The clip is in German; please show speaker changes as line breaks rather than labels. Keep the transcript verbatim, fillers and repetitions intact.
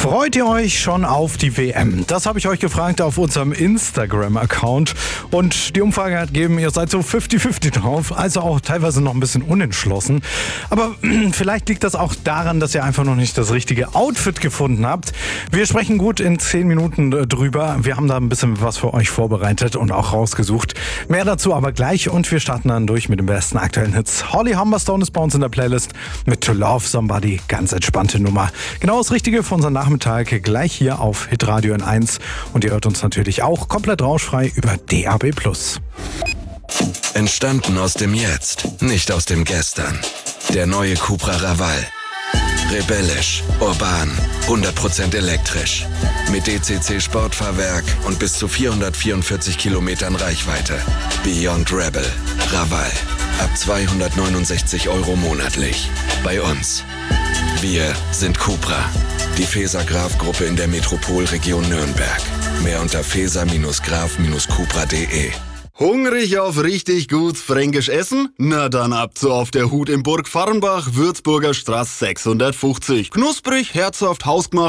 Freut ihr euch schon auf die W M? Das habe ich euch gefragt auf unserem Instagram-Account und die Umfrage hat gegeben, ihr seid so fünfzig fünfzig drauf, also auch teilweise noch ein bisschen unentschlossen. Aber vielleicht liegt das auch daran, dass ihr einfach noch nicht das richtige Outfit gefunden habt. Wir sprechen gut in zehn Minuten drüber. Wir haben da ein bisschen was für euch vorbereitet und auch rausgesucht. Mehr dazu aber gleich und wir starten dann durch mit den besten aktuellen Hits. Holly Humberstone ist bei uns in der Playlist mit To Love Somebody. Ganz entspannte Nummer. Genau das Richtige für unseren Nachmittag gleich hier auf Hitradio N eins und ihr hört uns natürlich auch komplett rauschfrei über D A B plus.
Entstanden aus dem Jetzt, nicht aus dem Gestern. Der neue Cupra Raval. Rebellisch, urban, hundert Prozent elektrisch. Mit D C C Sportfahrwerk und bis zu vierhundertvierundvierzig Kilometern Reichweite. Beyond Rebel. Raval. Ab zweihundertneunundsechzig Euro monatlich. Bei uns. Wir sind Cupra. Die Feser-Graf-Gruppe in der Metropolregion Nürnberg. Mehr unter feser graf cupra punkt de.
Hungrig auf richtig gut fränkisch Essen? Na dann ab zu Auf der Hut in Burg Farrenbach, Würzburger Straße sechshundertfünfzig. Knusprig, herzhaft, hausgemacht.